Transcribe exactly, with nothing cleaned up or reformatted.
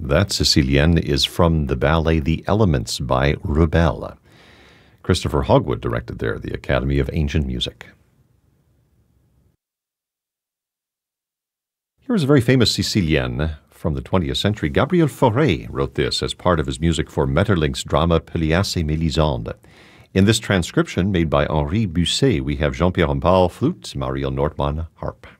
That Sicilienne is from the ballet The Elements by Rubel. Christopher Hogwood directed there, the Academy of Ancient Music. Here is a very famous Sicilienne from the twentieth century. Gabriel Fauré wrote this as part of his music for Maeterlinck's drama Pelléas et Mélisande. In this transcription made by Henri Busset, we have Jean-Pierre Rampal, flute, Mariel Nordmann, harp.